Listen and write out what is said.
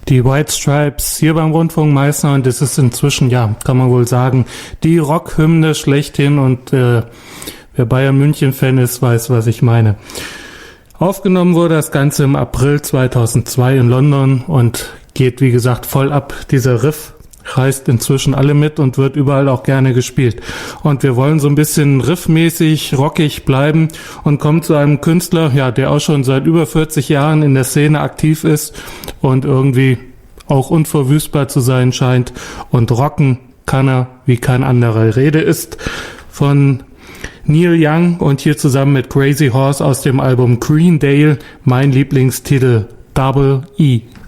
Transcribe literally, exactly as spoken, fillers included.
Die White Stripes hier beim Rundfunk Meißner, und es ist inzwischen, ja, kann man wohl sagen, die Rockhymne schlechthin, und äh, wer Bayern München-Fan ist, weiß, was ich meine. Aufgenommen wurde das Ganze im April zweitausendzwei in London und geht, wie gesagt, voll ab. Dieser Riff reißt inzwischen alle mit und wird überall auch gerne gespielt. Und wir wollen so ein bisschen riffmäßig, rockig bleiben und kommen zu einem Künstler, ja, der auch schon seit über vierzig Jahren in der Szene aktiv ist und irgendwie auch unverwüstbar zu sein scheint. Und rocken kann er wie kein anderer. Rede ist von Neil Young und hier zusammen mit Crazy Horse aus dem Album Greendale, mein Lieblingstitel Double E.